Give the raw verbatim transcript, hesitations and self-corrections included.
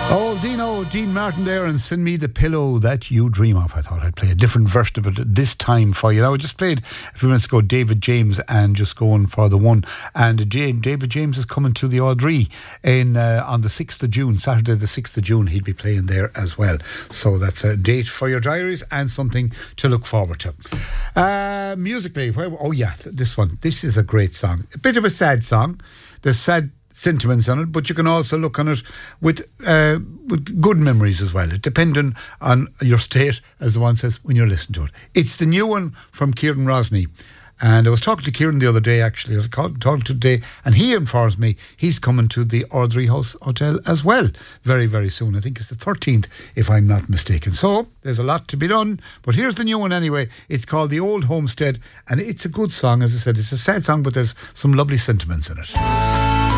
Oh, Dino, Dean Martin there, and Send Me the Pillow That You Dream Of. I thought I'd play a different version of it this time for you. Now, I just played a few minutes ago David James and Just Going For The One. And David James is coming to the Audrey in, uh, on the sixth of June, Saturday the sixth of June. He'll be playing there as well. So that's a date for your diaries and something to look forward to. Uh, musically, where, oh yeah, this one. This is a great song. A bit of a sad song. There's sad sentiments on it, but you can also look on it with uh, with good memories as well, depending on your state, as the one says, when you're listening to it. It's the new one from Kieran Rosny. And I was talking to Kieran the other day, actually. I was talking to him today, and he informs me he's coming to the Ardrey House Hotel as well very, very soon. I think it's the thirteenth, if I'm not mistaken. So, there's a lot to be done, but here's the new one anyway. It's called The Old Homestead, and it's a good song, as I said. It's a sad song, but there's some lovely sentiments in it.